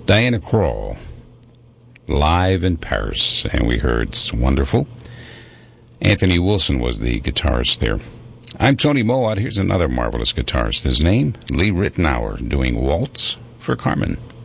Diana Krall, live in Paris, and we heard It's Wonderful. Anthony Wilson was the guitarist there. I'm Tony Mowat. Here's another marvelous guitarist. His name, Lee Ritenour, doing Waltz for Carmen.